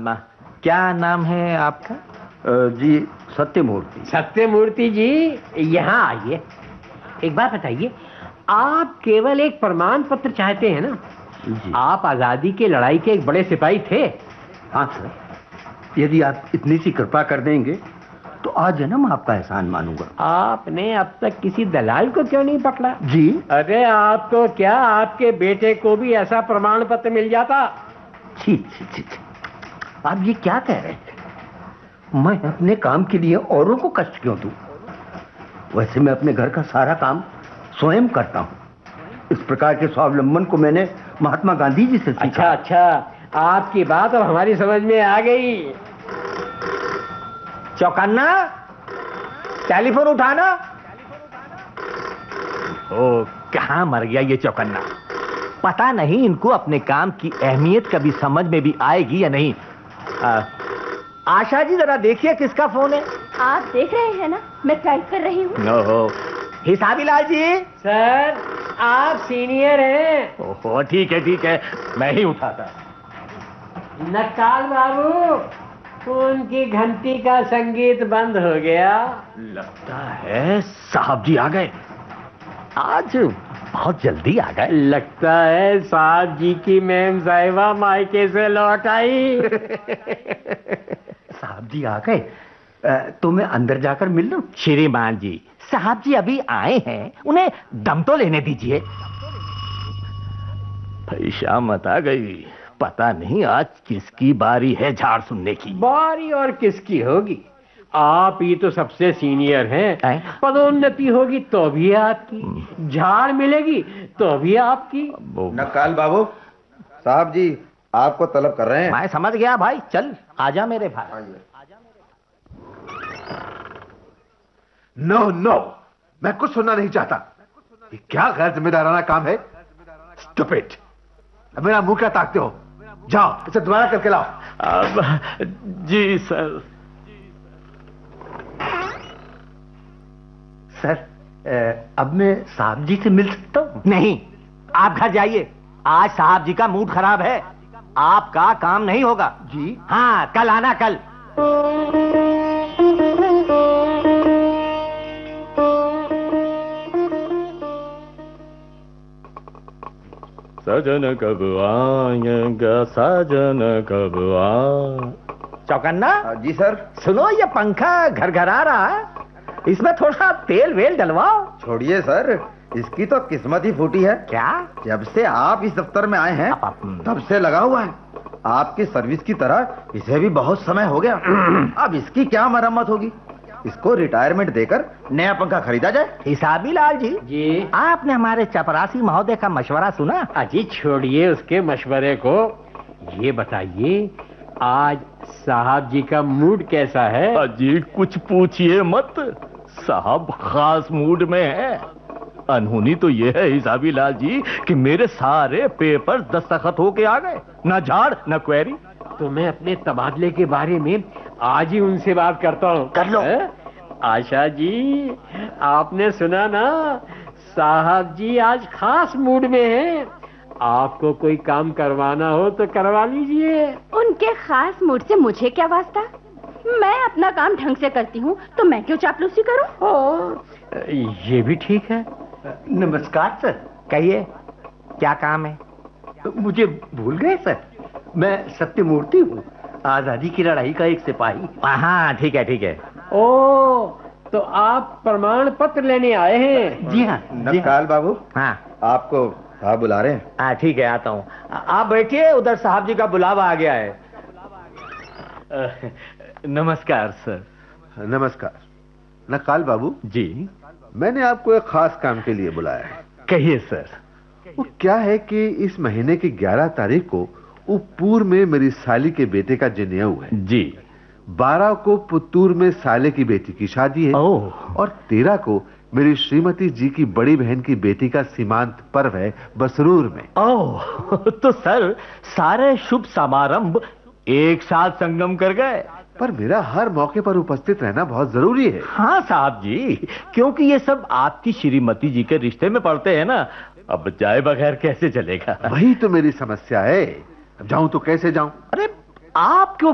क्या नाम है आपका? जी सत्यमूर्ति। सत्यमूर्ति जी, यहाँ आइए। एक बात बताइए, आप केवल एक प्रमाण पत्र चाहते हैं ना? जी आप आजादी की लड़ाई के एक बड़े सिपाही थे। हाँ सर, यदि आप इतनी सी कृपा कर देंगे तो आज जन्म आपका एहसान मानूंगा। आपने अब तक किसी दलाल को क्यों नहीं पकड़ा? जी अरे आपको क्या, आपके बेटे को भी ऐसा प्रमाण पत्र मिल जाता। छी छी छी छी। आप ये क्या कह रहे हैं? मैं अपने काम के लिए औरों को कष्ट क्यों दूं? वैसे मैं अपने घर का सारा काम स्वयं करता हूं। इस प्रकार के स्वावलंबन को मैंने महात्मा गांधी जी से सीखा। अच्छा, आपकी बात अब हमारी समझ में आ गई। चौकन्ना, टेलीफोन उठाना। ओ, कहाँ मर गया ये चौकन्ना? पता नहीं इनको अपने काम की अहमियत कभी समझ में भी आएगी या नहीं। आशा जी, जरा देखिए किसका फोन है। आप देख रहे हैं ना, मैं टाइप कर रही हूँ। ओहो, हिसाबी लाल जी। सर, आप सीनियर हैं। ओहो, ठीक है, मैं ही उठाता। नक्काल बाबू, फोन की घंटी का संगीत बंद हो गया। लगता है साहब जी आ गए। आज बहुत जल्दी आ गए। लगता है साहब जी की मैम साहिबा मायके से लौट आई। साहब जी आ गए, तो मैं अंदर जाकर मिल लूं? श्रीमान जी, साहब जी अभी आए हैं, उन्हें दम तो लेने दीजिए। भाई शामत आ गई। पता नहीं आज किसकी बारी है झाड़ सुनने की। बारी और किसकी होगी? आप ही तो सबसे सीनियर हैं। पदोन्नति होगी तो भी आपकी, झाड़ मिलेगी तो भी आपकी। नक्काल बाबू, साहब जी आपको तलब कर रहे हैं। मैं समझ गया भाई, चल आजा मेरे भाई। नो, मैं कुछ सुनना नहीं चाहता। ये क्या गैर जिम्मेदाराना काम है? स्टूपिड। मेरा मुंह क्या ताकते हो? जाओ इसे दोबारा करके लाओ। जी सर। सर, अब मैं साहब जी से मिल सकता हूँ? नहीं, आप घर जाइए। आज साहब जी का मूड खराब है, आपका काम नहीं होगा। जी हाँ, कल आना, कल। सजन कब आएगा, सजन कब आ। चौकन्ना जी सर। सुनो, ये पंखा घर घर आ रहा है, इसमें थोड़ा तेल वेल डलवाओ। छोड़िए सर, इसकी तो किस्मत ही फूटी है। क्या? जब से आप इस दफ्तर में आए हैं तब से लगा हुआ है। आपकी सर्विस की तरह इसे भी बहुत समय हो गया। अब इसकी क्या मरम्मत होगी? इसको रिटायरमेंट देकर नया पंखा खरीदा जाए। हिसाबी लाल जी, जी आपने हमारे चपरासी महोदय का मशवरा सुना? अजी छोड़िए उसके मशवरे को, ये बताइए आज साहब जी का मूड कैसा है? अजी कुछ पूछिए मत, साहब खास मूड में है। अनहोनी तो ये है हिसाबी लाल जी कि मेरे सारे पेपर दस्तखत होके आ गए, न झाड़ न क्वेरी। तो मैं अपने तबादले के बारे में आज ही उनसे बात करता हूँ। कर लो। आशा जी, आपने सुना ना, साहब जी आज खास मूड में हैं। आपको कोई काम करवाना हो तो करवा लीजिए। उनके खास मूड से मुझे क्या वास्ता? मैं अपना काम ढंग से करती हूँ, तो मैं क्यों चापलूसी करूँ? ये भी ठीक है। नमस्कार सर। कहिए, क्या काम है? मुझे भूल गए सर? मैं सत्यमूर्ति हूँ, आजादी की लड़ाई का एक सिपाही। हाँ, ठीक है। ओ, तो आप प्रमाण पत्र लेने आए हैं? जी हाँ। नक्काल बाबू, हाँ आपको साहब बुला रहे हैं। हाँ, ठीक है, आता हूँ। आप बैठिए, उधर साहब जी का बुलावा आ गया है। नमस्कार सर। नमस्कार। नक्काल बाबू जी, मैंने आपको एक खास काम के लिए बुलाया है। कहिए सर। वो क्या है कि इस महीने की 11 तारीख को उप्पूर में मेरी साली के बेटे का जनेऊ है जी। 12 को पुत्तूर में साले की बेटी की शादी है। ओह। और 13 को मेरी श्रीमती जी की बड़ी बहन की बेटी का सीमांत पर्व है बसरूर में। ओह, तो सर सारे शुभ समारंभ एक साथ संगम कर गए। पर मेरा हर मौके पर उपस्थित रहना बहुत जरूरी है। हाँ साहब जी, क्योंकि ये सब आपकी श्रीमती जी के रिश्ते में पड़ते हैं ना। अब जाए बगैर कैसे चलेगा? वही तो मेरी समस्या है। अब जाऊं तो कैसे जाऊं? अरे आप क्यों